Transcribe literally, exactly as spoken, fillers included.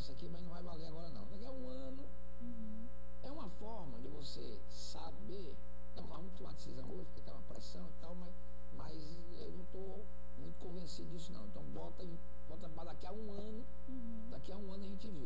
isso aqui, mas não vai valer agora não. Daqui a um ano, uhum. é uma forma de você saber, não, vamos tomar decisão hoje, porque tem uma pressão e tal, mas, mas eu não estou muito convencido disso não. Então bota, bota para daqui a um ano, uhum. daqui a um ano a gente vê.